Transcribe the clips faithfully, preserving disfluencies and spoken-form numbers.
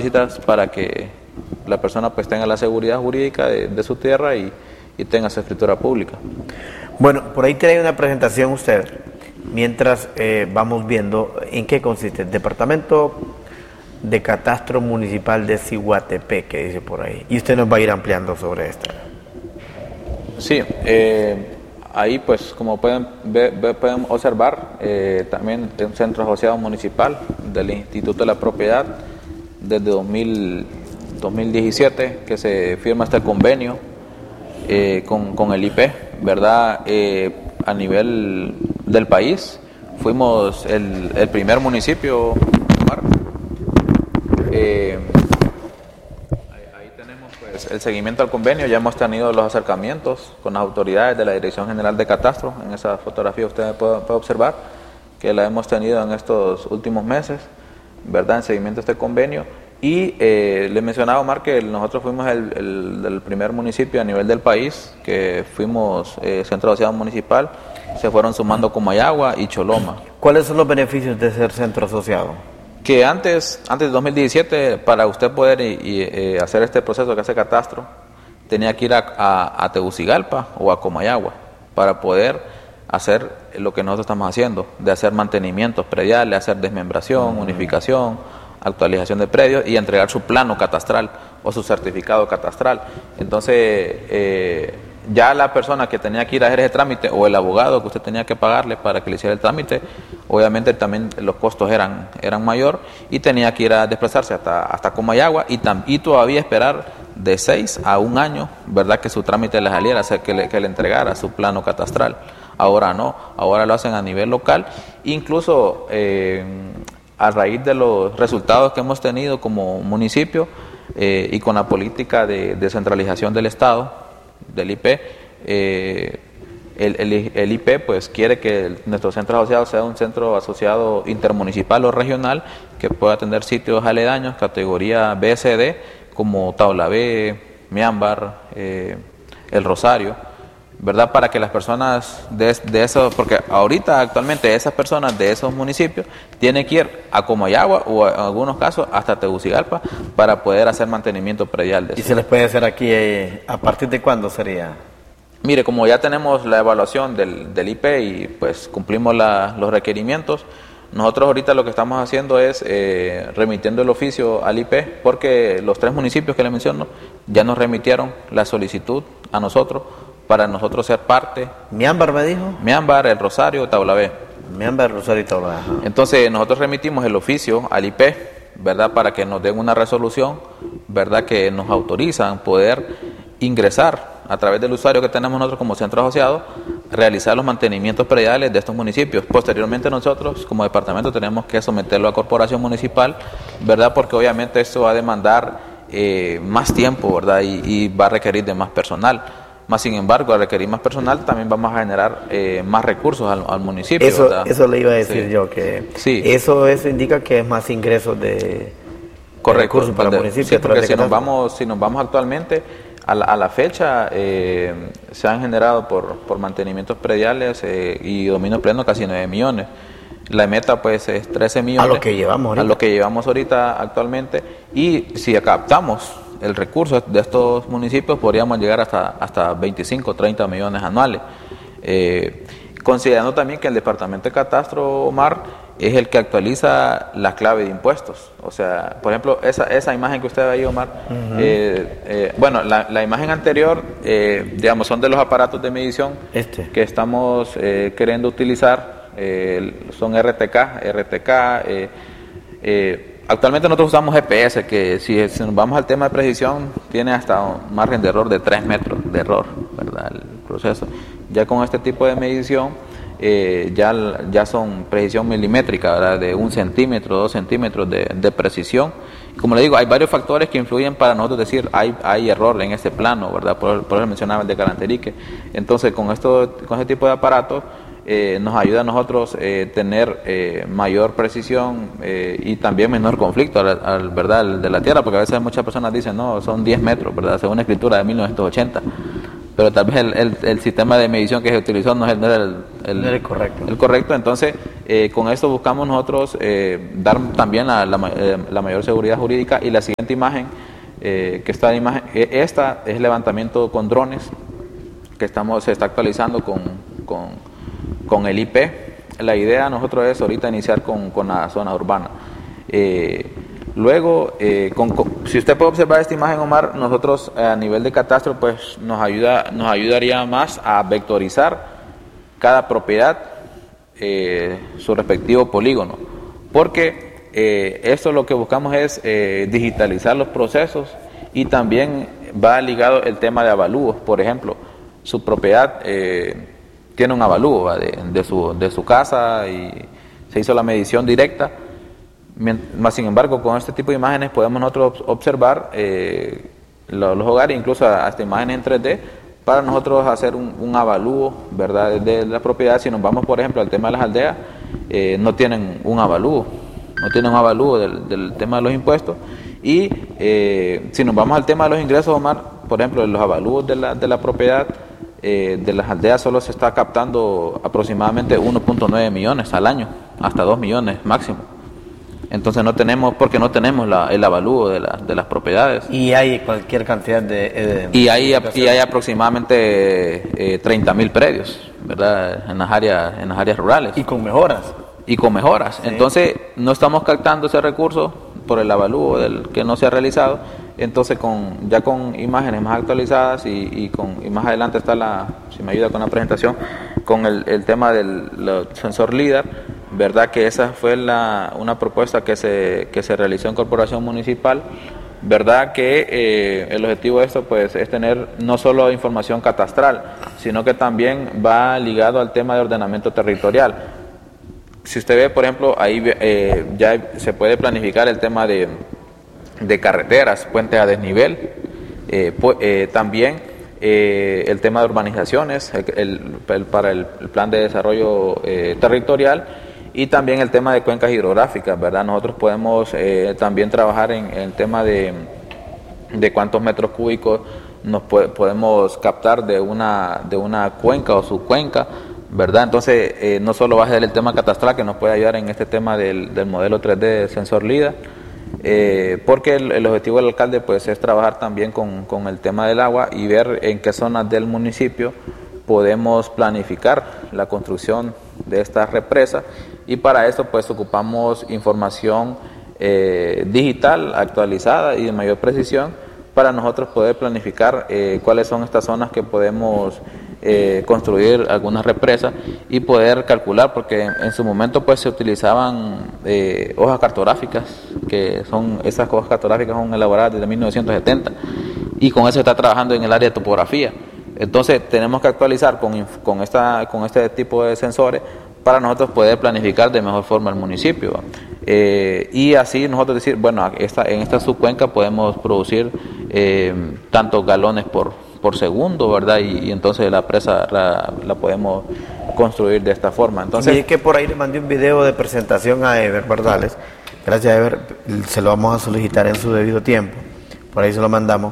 necesita para que la persona pues tenga la seguridad jurídica de, de su tierra y, y tenga su escritura pública. Bueno, por ahí tiene una presentación usted, mientras eh, vamos viendo en qué consiste el Departamento de Catastro Municipal de Ciguatepec, que dice por ahí, y usted nos va a ir ampliando sobre esto. Sí, eh, ahí pues como pueden ver, ver, pueden observar, eh, también un centro asociado municipal del Instituto de la Propiedad desde dos mil diecisiete que se firma este convenio eh, con, con el I P, ¿verdad? Eh, a nivel del país fuimos el, el primer municipio, eh, ahí tenemos pues el seguimiento al convenio, ya hemos tenido los acercamientos con las autoridades de la Dirección General de Catastro. En esa fotografía usted puede, puede observar que la hemos tenido en estos últimos meses, ¿verdad?, en seguimiento a este convenio. Y eh, le mencionaba, Omar, que nosotros fuimos el, el, el primer municipio a nivel del país que fuimos eh, centro asociado municipal. Se fueron sumando Comayagua y Choloma. ¿Cuáles son los beneficios de ser centro asociado? Que antes, antes de dos mil diecisiete, para usted poder y, y, eh, hacer este proceso que hace catastro, tenía que ir a, a, a Tegucigalpa o a Comayagua para poder hacer lo que nosotros estamos haciendo, de hacer mantenimientos prediales, hacer desmembración, uh-huh. unificación, actualización de predios y entregar su plano catastral o su certificado catastral. Entonces, eh, ya la persona que tenía que ir a hacer ese trámite o el abogado que usted tenía que pagarle para que le hiciera el trámite, obviamente también los costos eran, eran mayor y tenía que ir a desplazarse hasta, hasta Comayagua y, tam, y todavía esperar de seis a un año, ¿verdad?, que su trámite le saliera, o sea, que le, que le entregara su plano catastral. Ahora no, ahora lo hacen a nivel local, incluso eh, a raíz de los resultados que hemos tenido como municipio eh, y con la política de descentralización del Estado, del I P, eh, el, el, el I P pues quiere que el, nuestro centro asociado sea un centro asociado intermunicipal o regional que pueda atender sitios aledaños, categoría B S D, como Taulabé, Miámbar, eh, El Rosario, ¿verdad?, para que las personas de, de esos, porque ahorita actualmente esas personas de esos municipios tienen que ir a Comayagua o en algunos casos hasta Tegucigalpa para poder hacer mantenimiento predial de eso. ¿Y se les puede hacer aquí eh, a partir de cuándo sería? Mire, como ya tenemos la evaluación del, del I P y pues cumplimos la, los requerimientos, nosotros ahorita lo que estamos haciendo es eh, remitiendo el oficio al I P, porque los tres municipios que le menciono ya nos remitieron la solicitud a nosotros para nosotros ser parte. ¿Miámbar me dijo? Miámbar, El Rosario, Taulabé. Miámbar, El Rosario y Taulabé. Entonces nosotros remitimos el oficio al I P, ¿verdad?, para que nos den una resolución, ¿verdad?, que nos autorizan poder ingresar a través del usuario que tenemos nosotros como centro asociado, realizar los mantenimientos prediales de estos municipios. Posteriormente nosotros como departamento tenemos que someterlo a corporación municipal, ¿verdad?, porque obviamente esto va a demandar eh, más tiempo, ¿verdad?, y, y va a requerir de más personal. Más sin embargo, al requerir más personal también vamos a generar eh, más recursos al, al municipio. Eso, ¿verdad? eso le iba a decir sí. yo, que sí. eso, eso indica que es más ingresos de, Correcto, de recursos para de, el municipio. Sí, porque si nos, vamos, si nos vamos actualmente, a la, a la fecha eh, se han generado por, por mantenimientos prediales eh, y dominio pleno casi nueve millones. La meta pues es trece millones. A lo que llevamos ahorita. A lo que llevamos ahorita actualmente. Y si captamos el recurso de estos municipios, podríamos llegar hasta, hasta veinticinco, treinta millones anuales. Eh, considerando también que el Departamento de Catastro, Omar, es el que actualiza la clave de impuestos. O sea, por ejemplo, esa, esa imagen que usted ve ahí, Omar, uh-huh. eh, eh, bueno, la, la imagen anterior, eh, digamos, son de los aparatos de medición este. que estamos eh, queriendo utilizar, eh, son R T K, R T K, eh, eh, actualmente nosotros usamos G P S, que si, si nos vamos al tema de precisión, tiene hasta un margen de error de tres metros de error, ¿verdad?, el proceso. Ya con este tipo de medición, eh, ya, ya son precisión milimétrica, ¿verdad?, de un centímetro, dos centímetros de, de precisión. Como le digo, hay varios factores que influyen para nosotros decir, hay, hay error en este plano, ¿verdad?, por, por eso mencionaba el de Caranterique. Entonces, con, esto, con este tipo de aparatos, Eh, nos ayuda a nosotros eh, tener eh, mayor precisión eh, y también menor conflicto al, al, ¿verdad?, al de la tierra, porque a veces muchas personas dicen, no, son diez metros, ¿verdad?, según una escritura de mil novecientos ochenta, pero tal vez el, el, el sistema de medición que se utilizó no es el, no era el, el, no era el correcto. El correcto, entonces Eh, con esto buscamos nosotros eh, dar también la, la, la mayor seguridad jurídica. Y la siguiente imagen, eh, que esta imagen, esta es levantamiento con drones, que estamos, se está actualizando con, con, con el I P. La idea nosotros es ahorita iniciar con, con la zona urbana. Eh, luego, eh, con, con, si usted puede observar esta imagen, Omar, nosotros eh, a nivel de catastro, pues nos ayuda, nos ayudaría más a vectorizar cada propiedad, eh, su respectivo polígono, porque eh, esto lo que buscamos es eh, digitalizar los procesos, y también va ligado el tema de avalúos. Por ejemplo, su propiedad eh, tiene un avalúo de, de, su, de su casa y se hizo la medición directa. Más sin embargo, con este tipo de imágenes podemos nosotros observar eh, los, los hogares, incluso hasta imágenes en tres D, para nosotros hacer un, un avalúo, ¿verdad?, de la propiedad. Si nos vamos, por ejemplo, al tema de las aldeas, eh, no tienen un avalúo, no tienen un avalúo del, del tema de los impuestos. Y eh, si nos vamos al tema de los ingresos, Omar, por ejemplo, los avalúos de la, de la propiedad, Eh, de las aldeas solo se está captando aproximadamente uno punto nueve millones al año, hasta dos millones máximo. Entonces no tenemos, porque no tenemos la, el avalúo de, la, de las propiedades. Y hay cualquier cantidad de... de y, hay, y hay aproximadamente eh, treinta mil predios, ¿verdad?, en las áreas, en las áreas rurales. Y con mejoras. Y con mejoras. Sí. Entonces no estamos captando ese recurso por el avalúo del que no se ha realizado. Entonces con ya con imágenes más actualizadas y, y con y más adelante está la, si me ayuda con la presentación, con el, el tema del sensor LIDAR, verdad que esa fue la, una propuesta que se que se realizó en Corporación Municipal, verdad que eh, el objetivo de esto pues es tener no solo información catastral, sino que también va ligado al tema de ordenamiento territorial. Si usted ve, por ejemplo, ahí eh, ya se puede planificar el tema de de carreteras, puentes a desnivel, eh, pu eh, también eh, el tema de urbanizaciones, el, el, el, para el, el plan de desarrollo eh, territorial, y también el tema de cuencas hidrográficas, ¿verdad? Nosotros podemos eh, también trabajar en, en el tema de, de cuántos metros cúbicos nos po podemos captar de una, de una cuenca o subcuenca, ¿verdad? Entonces eh, no solo va a ser el tema catastral que nos puede ayudar en este tema del, del modelo tres D de sensor LIDAR, Eh, porque el, el objetivo del alcalde pues es trabajar también con, con el tema del agua y ver en qué zonas del municipio podemos planificar la construcción de estas represas, y para esto pues ocupamos información eh, digital actualizada y de mayor precisión para nosotros poder planificar eh, cuáles son estas zonas que podemos eh, construir algunas represas y poder calcular, porque en, en su momento pues se utilizaban eh, hojas cartográficas, que son, esas hojas cartográficas son elaboradas desde mil novecientos setenta, y con eso se está trabajando en el área de topografía. Entonces tenemos que actualizar con, con, esta, con este tipo de sensores para nosotros poder planificar de mejor forma el municipio. Eh, y así nosotros decir, bueno, esta, en esta subcuenca podemos producir eh, tantos galones por, por segundo, ¿verdad? Y, y entonces la presa la, la podemos construir de esta forma. Entonces, y es que por ahí le mandé un video de presentación a Ever Bardales. Gracias, Ever, se lo vamos a solicitar en su debido tiempo. Por ahí se lo mandamos.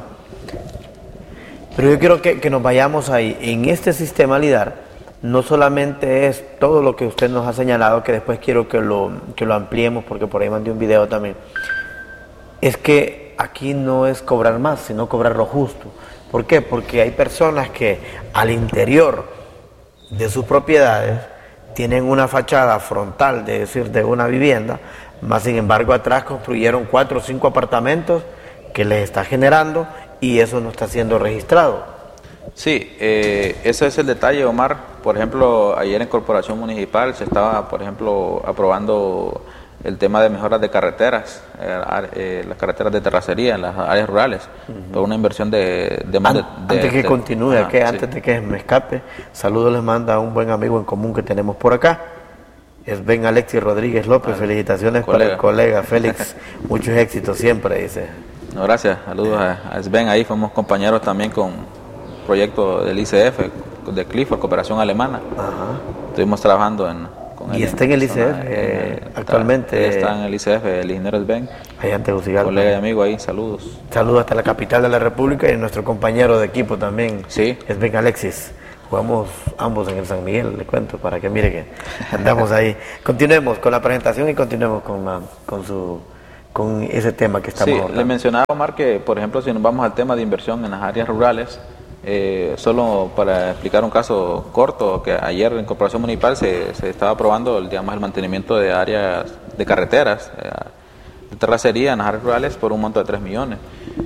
Pero yo quiero que, que nos vayamos ahí. En este sistema LIDAR no solamente es todo lo que usted nos ha señalado, que después quiero que lo, que lo ampliemos, porque por ahí mandé un video también. Es que aquí no es cobrar más, sino cobrar lo justo. ¿Por qué? Porque hay personas que al interior de sus propiedades tienen una fachada frontal, de decir, de una vivienda, más sin embargo atrás construyeron cuatro o cinco apartamentos que les está generando, y eso no está siendo registrado. Sí, eh, ese es el detalle, Omar. Por ejemplo, ayer en Corporación Municipal se estaba, por ejemplo, aprobando el tema de mejoras de carreteras, eh, eh, las carreteras de terracería en las áreas rurales, uh-huh. por una inversión de, de más An de... Antes de, que de, continúe, ajá, que sí. antes de que me escape, saludos les manda a un buen amigo en común que tenemos por acá. Es Ben Alexis Rodríguez López. Vale. Felicitaciones colega. Para el colega Félix, muchos éxitos siempre, dice. No, gracias, saludos a, a Sven, ahí fuimos compañeros también con proyecto del I C F, de Clifford, Cooperación Alemana. Ajá. Estuvimos trabajando en, con él. ¿Y él está en el I C F eh, está, actualmente? Está en el I C F, el ingeniero Sven. Allá en Tegucigalpa. Colega y amigo ahí, saludos. Saludos hasta la capital de la República y nuestro compañero de equipo también, sí. Sven Alexis. Jugamos ambos en el San Miguel, le cuento, para que mire que andamos ahí. Continuemos con la presentación y continuemos con, la, con, su, con ese tema que estamos sí, abordando. Le mencionaba, Omar, que por ejemplo si nos vamos al tema de inversión en las áreas rurales, eh, solo para explicar un caso corto, que ayer en Corporación Municipal se, se estaba aprobando el, digamos, el mantenimiento de áreas de carreteras, eh, de terracería en las áreas rurales por un monto de tres millones.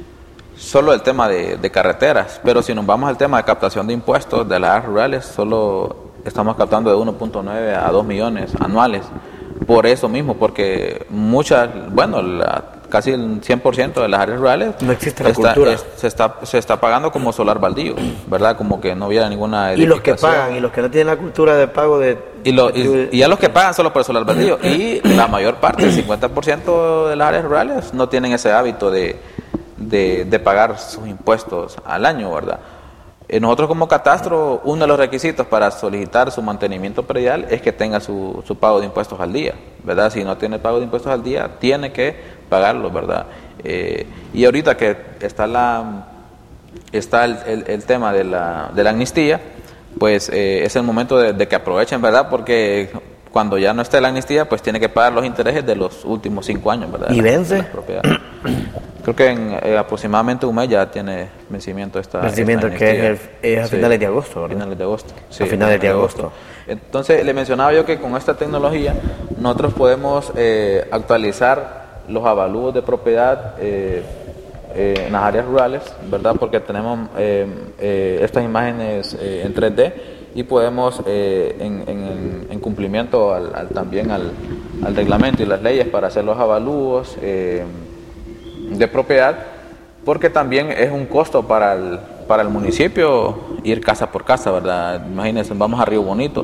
Solo el tema de, de carreteras, pero si nos vamos al tema de captación de impuestos de las áreas rurales, solo estamos captando de uno punto nueve a dos millones anuales. Por eso mismo, porque muchas, bueno, la, casi el cien por ciento de las áreas rurales no existe la está, cultura. Es, se, está, se está pagando como solar baldío, ¿verdad? Como que no hubiera ninguna edificación. Y los que pagan, y los que no tienen la cultura de pago de... Y, lo, y, y a los que pagan solo por el solar baldío. Y la mayor parte, el cincuenta por ciento de las áreas rurales no tienen ese hábito de... De, de pagar sus impuestos al año, ¿verdad? Eh, nosotros como catastro, uno de los requisitos para solicitar su mantenimiento predial es que tenga su, su pago de impuestos al día, ¿verdad? Si no tiene pago de impuestos al día, tiene que pagarlo, ¿verdad? Eh, y ahorita que está la está el, el, el tema de la, de la amnistía, pues eh, es el momento de, de que aprovechen, ¿verdad? Porque cuando ya no esté la amnistía, pues tiene que pagar los intereses de los últimos cinco años, ¿verdad? ¿Y vence? Creo que en eh, aproximadamente un mes ya tiene vencimiento esta vencimiento esta que es, el, es a sí, finales de agosto, ¿verdad? Finales de agosto. Sí, a finales de agosto. agosto. Entonces, le mencionaba yo que con esta tecnología nosotros podemos eh, actualizar los avalúos de propiedad eh, eh, en las áreas rurales, ¿verdad? Porque tenemos eh, eh, estas imágenes eh, en tres D y podemos, eh, en, en, en cumplimiento al, al, también al, al reglamento y las leyes para hacer los avalúos eh, de propiedad, porque también es un costo para el, para el municipio ir casa por casa, ¿verdad? Imagínense, vamos a Río Bonito.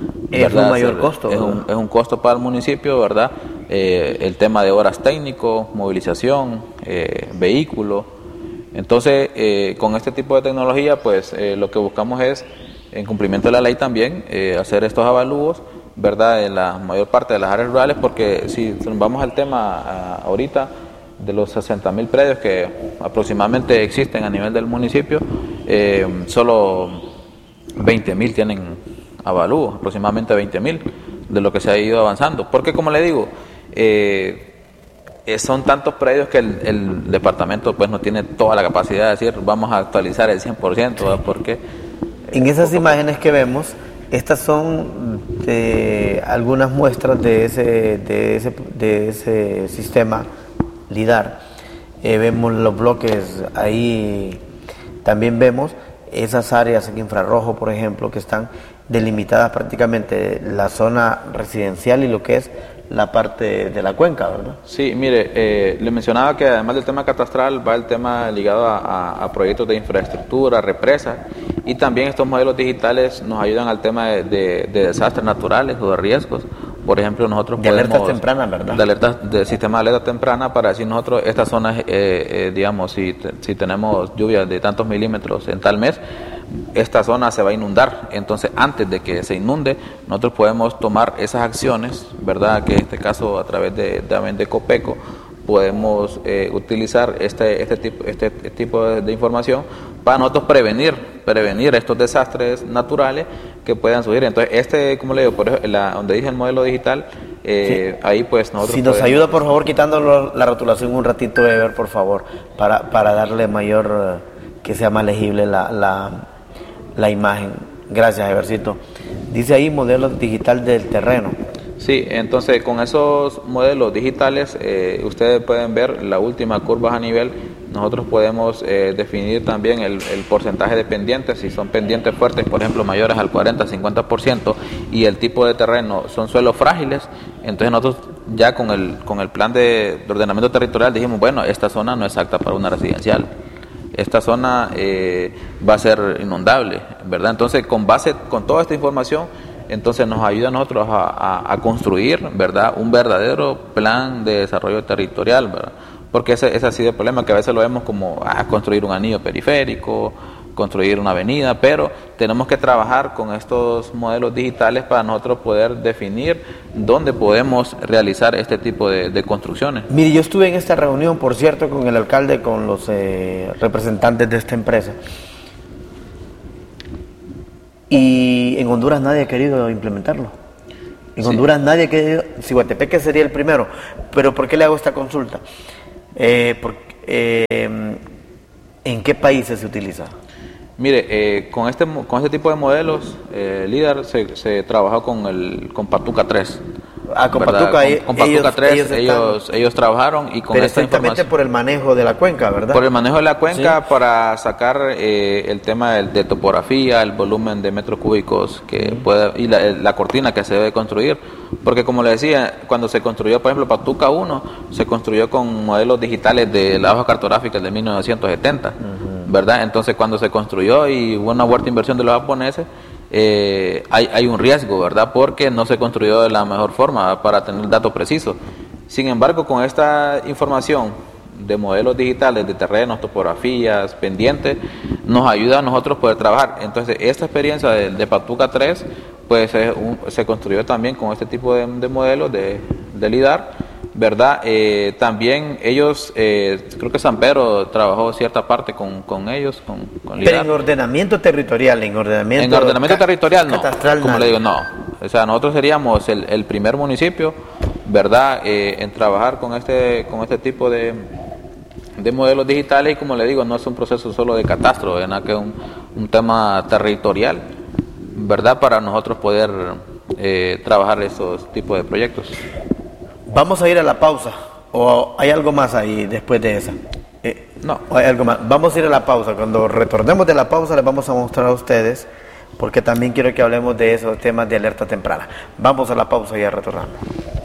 Es un mayor costo. Es un, es un costo para el municipio, ¿verdad? Eh, el tema de horas técnico, movilización, eh, vehículo. Entonces, eh, con este tipo de tecnología, pues eh, lo que buscamos es, en cumplimiento de la ley también, eh, hacer estos avalúos, ¿verdad? En la mayor parte de las áreas rurales, porque si vamos al tema a, ahorita, de los sesenta mil predios que aproximadamente existen a nivel del municipio, eh, solo veinte mil tienen avalúos, aproximadamente veinte mil, de lo que se ha ido avanzando. Porque, como le digo, eh, son tantos predios que el, el departamento pues no tiene toda la capacidad de decir vamos a actualizar el cien por ciento, ¿verdad? Porque en esas imágenes que vemos, estas son de algunas muestras de ese, de ese, de ese sistema LIDAR. Eh, vemos los bloques ahí, también vemos esas áreas en infrarrojo, por ejemplo, que están delimitadas prácticamente la zona residencial y lo que es la parte de la cuenca, ¿verdad? Sí, mire, eh, le mencionaba que además del tema catastral va el tema ligado a, a, a proyectos de infraestructura, represas, y también estos modelos digitales nos ayudan al tema de, de, de desastres naturales o de riesgos. Por ejemplo, nosotros de podemos... alertas tempranas, ¿verdad? De alertas, de sistema de alerta temprana para decir nosotros, estas zonas, eh, eh, digamos, si, te, si tenemos lluvias de tantos milímetros en tal mes, esta zona se va a inundar. Entonces, antes de que se inunde, nosotros podemos tomar esas acciones, ¿verdad? Que en este caso, a través de, de, de Copeco, podemos eh, utilizar este, este, tipo, este, este tipo de, de información para nosotros prevenir, prevenir estos desastres naturales que puedan surgir. Entonces, este, como le digo, por ejemplo, la, donde dice el modelo digital, eh, sí. Ahí pues nosotros si nos podemos... ayuda, por favor, quitando la rotulación un ratito, Eber, por favor, para, para darle mayor, que sea más legible la, la, la imagen. Gracias, Evercito. Dice ahí modelo digital del terreno. Sí, entonces con esos modelos digitales eh, ustedes pueden ver la última curva a nivel. Nosotros podemos eh, definir también el, el porcentaje de pendientes, si son pendientes fuertes, por ejemplo, mayores al cuarenta, cincuenta por ciento, y el tipo de terreno son suelos frágiles. Entonces nosotros ya con el, con el plan de, de ordenamiento territorial dijimos, bueno, esta zona no es apta para una residencial. Esta zona eh, va a ser inundable, ¿verdad? Entonces, con base, con toda esta información, entonces nos ayuda a nosotros a, a, a construir, ¿verdad?, un verdadero plan de desarrollo territorial, ¿verdad? Porque ese, ese ha sido el problema, que a veces lo vemos como a construir un anillo periférico, construir una avenida, pero tenemos que trabajar con estos modelos digitales para nosotros poder definir dónde podemos realizar este tipo de, de construcciones. Mire, yo estuve en esta reunión, por cierto, con el alcalde, con los eh, representantes de esta empresa. Y en Honduras nadie ha querido implementarlo. En Sí. Honduras nadie ha querido, Ciguatepeque sería el primero. Pero ¿por qué le hago esta consulta? Eh, porque, eh, ¿en qué países se utiliza? Mire, eh, con este mo- con este tipo de modelos, eh, LIDAR se, se trabajó con el con Patuca tres. Ah, con ¿verdad? Patuca, con, ellos- con Patuca ellos- tres ellos ellos, están- ellos, trabajaron y con Pero esta estrictamente información por el manejo de la cuenca, ¿verdad? por el manejo de la cuenca Sí. para sacar eh, el tema del- de topografía, el volumen de metros cúbicos que puede y la, la cortina que se debe construir, porque como le decía, cuando se construyó, por ejemplo, Patuca uno, se construyó con modelos digitales de la hoja cartográfica de mil novecientos setenta, ¿verdad? Entonces, cuando se construyó y hubo una fuerte inversión de los japoneses, eh, hay, hay un riesgo, ¿verdad? Porque no se construyó de la mejor forma para tener datos precisos. Sin embargo, con esta información de modelos digitales de terrenos, topografías, pendientes, nos ayuda a nosotros poder trabajar. Entonces, esta experiencia de, de Patuca tres, pues es un- se construyó también con este tipo de, de modelos de, de LIDAR, ¿verdad? Eh, también ellos, eh, creo que San Pedro trabajó cierta parte con, con ellos, con, con Pero LIDAR. en ordenamiento territorial, en ordenamiento, En ordenamiento ca- territorial no, catastral, como nada. le digo, no. O sea, nosotros seríamos el, el primer municipio, ¿verdad?, eh, en trabajar con este con este tipo de, de modelos digitales y como le digo, no es un proceso solo de catastro, ¿verdad?, que es un, un tema territorial, ¿verdad?, para nosotros poder eh, trabajar estos tipos de proyectos. Vamos a ir a la pausa. ¿O hay algo más ahí después de esa? Eh, No. ¿o hay algo más? Vamos a ir a la pausa. Cuando retornemos de la pausa les vamos a mostrar a ustedes, porque también quiero que hablemos de esos temas de alerta temprana. Vamos a la pausa y ya retornamos.